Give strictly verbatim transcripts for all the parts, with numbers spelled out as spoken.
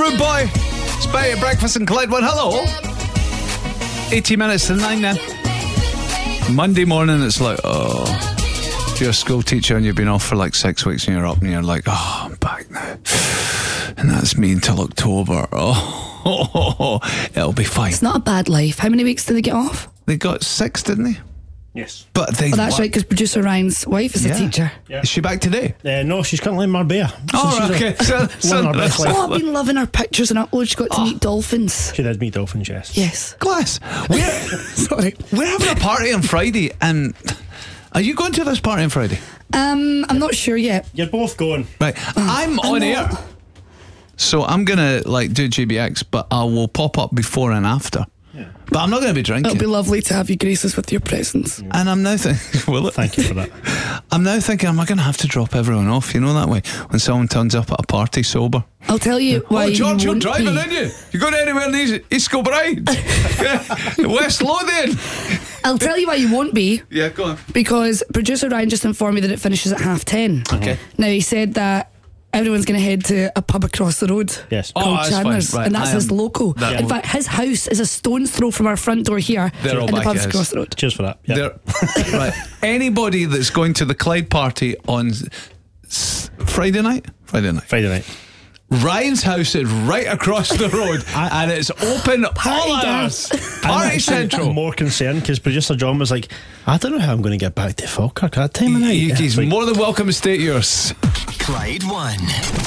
Rude Boy. It's Betty at Breakfast in Clyde One. Hello. eighty minutes to nine then. Monday morning, it's like, oh, if you're a school teacher and you've been off for like six weeks and you're up and you're like, oh, I'm back now. And that's me until October. Oh, oh, oh, oh. It'll be fine. It's not a bad life. How many weeks did they get off? They got six, didn't they? Yes. But they. Oh, that's what? right, because producer Ryan's wife is Yeah. a teacher. Yeah. Is she back today? Uh, no, she's currently in Marbella. Oh, she's okay. A, So, so living her best life. Oh, I've been loving her pictures and uploads. She got to Oh. meet dolphins. She did meet dolphins, yes. Yes. Glass. We're, Sorry. we're having a party on Friday, and are you going to this party on Friday? Um, I'm not sure yet. You're both going. Right. I'm on I'm air. not. So I'm going to like do G B X, but I will pop up before and after. Yeah. But I'm not going to be drinking. It'll be lovely to have you grace us with your presence. And I'm now thinking, will it? Thank you for that. I'm now thinking, am I going to have to drop everyone off? You know that way when someone turns up at a party sober. I'll tell you why. Oh, George, you you're won't driving, be. aren't you? You're going anywhere in East, East Kilbride, West Lothian. I'll tell you why you won't be. Yeah, go on. Because producer Ryan just informed me that it finishes at half ten. Okay. Now he said that everyone's going to head to a pub across the road. Yes. Oh, Called that's fine. Chandler's, Right, and that's I his am- local. that- In fact, his house is a stone's throw from our front door here, They're all and the back pub's at his. across the road. Cheers for that. Yeah. There- right. Anybody that's going to the Clyde party on s- Friday night? Friday night. Friday night. Ryan's house is right across the road and it's open all hours. I'm Party actually Central. more concerned because producer John was like, I don't know how I'm going to get back to Falkirk at that time of night. He- He's It's like, more than welcome to stay at yours. Clyde One.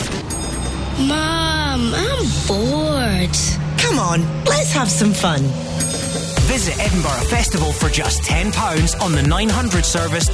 Mom, I'm bored. Come on, let's have some fun. Visit Edinburgh Festival for just ten pounds on the nine hundred service